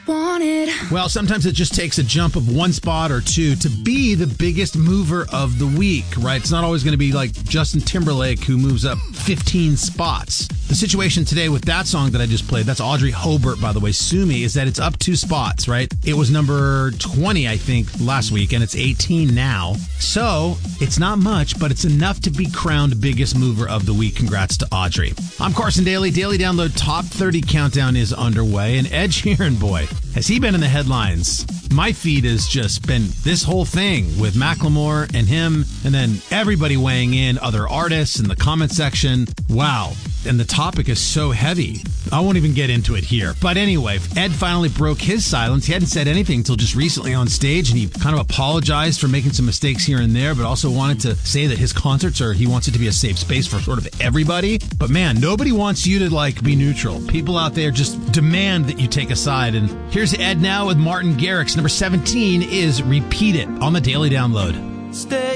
wanted. Well, sometimes it just takes a jump of one spot or two to be the biggest mover of the week, right? It's not always going to be like Justin Timberlake who moves up 15 spots. The situation today with that song that I just played, that's Audrey Hobart, by the way, Sue Me, is that it's up 2 spots, right? It was number 20, I think, last week, and it's 18 now. So it's not much, but it's enough to be crowned biggest mover of the week. Congrats to Audrey. I'm Carson Daly. Daily Download Top 30 Countdown is underway, and Ed Sheeran, boy, has he been in the headlines? My feed has just been this whole thing with Macklemore and him, and then everybody weighing in, other artists in the comment section. Wow. And the topic is so heavy. I won't even get into it here. But anyway, Ed finally broke his silence. He hadn't said anything until just recently on stage, and he kind of apologized for making some mistakes here and there, but also wanted to say that his concerts he wants it to be a safe space for sort of everybody. But man, nobody wants you to be neutral. People out there just demand that you take a side. And here's Ed now with Martin Garrix. Number 17 is Repeat It on the Daily Download. Stay